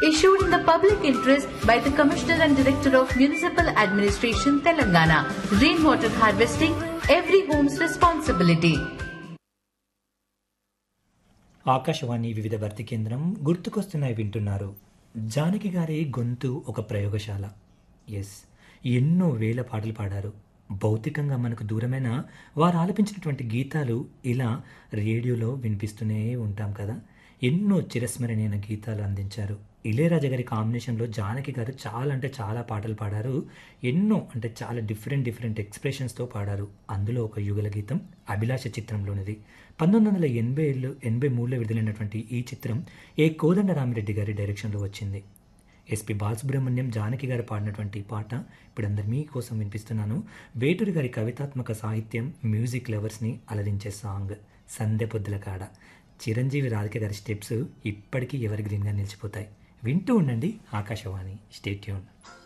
issued in the public interest by the Commissioner and Director of Municipal Administration, Telangana. Rainwater harvesting, every home's responsibility. Akashvani వివిధ భర్తీ కేంద్రం గుర్తుకొస్తున్నాయి వింటున్నారు. జానకి గారి గొంతు ఒక ప్రయోగశాల. ఎస్, ఎన్నో వేల పాటలు పాడారు. భౌతికంగా మనకు దూరమైన వారు ఆలపించినటువంటి గీతాలు ఇలా రేడియోలో వినిపిస్తూనే ఉంటాం కదా. ఎన్నో చిరస్మరణీయ గీతాలు అందించారు. ఇళయరాజా గారి కాంబినేషన్లో జానకి గారు చాలా అంటే చాలా పాటలు పాడారు. ఎన్నో అంటే చాలా డిఫరెంట్ ఎక్స్ప్రెషన్స్తో పాడారు. అందులో ఒక యుగల గీతం అభిలాష చిత్రంలోనిది. 1983లో విడుదలైనటువంటి ఈ చిత్రం ఏ కోదండరామిరెడ్డి గారి డైరెక్షన్లో వచ్చింది. ఎస్పి బాలసుబ్రహ్మణ్యం, జానకి గారు పాడినటువంటి పాట ఇప్పుడు అందరు మీకోసం వినిపిస్తున్నాను. వేటూరి గారి కవితాత్మక సాహిత్యం, మ్యూజిక్ లవర్స్ని అలరించే సాంగ్ సందె పొద్దుల కాడ. చిరంజీవి రాధిక గారి స్టెప్స్ ఇప్పటికీ ఎవర్ గ్రీన్గా నిలిచిపోతాయి. వింటూ ఉండండి ఆకాశవాణి. Stay tune.